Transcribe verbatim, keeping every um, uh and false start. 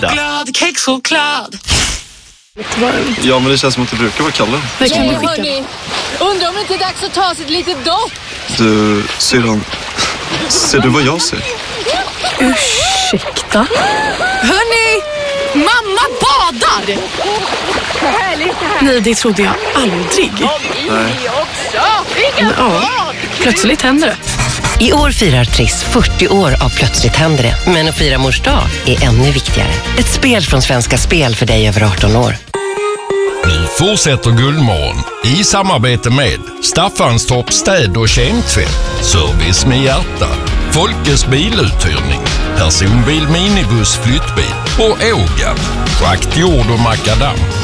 Glad kexchoklad. Ja, men det känns som att det brukar vara Kalle. Det kan du skicka. Undrar om det inte är dags att ta sig ett litet dopp. Du, syrran, ser du vad jag ser? Ursäkta? Hörni, mamma badar! Nej, det trodde jag aldrig. Nej. Men, ja, plötsligt händer det. I år firar Triss fyrtio år av Plötsligt händer det. Men att fira mors dag är ännu viktigare. Ett spel från Svenska Spel för dig över arton år. Nu fortsätter Guldmorgon i samarbete med Staffanstorp städ- och kemtvätt, Service med hjärta, Folkets biluthyrning, Personbil, minibuss, flyttbil och Ågab, schakt, jord och makadam.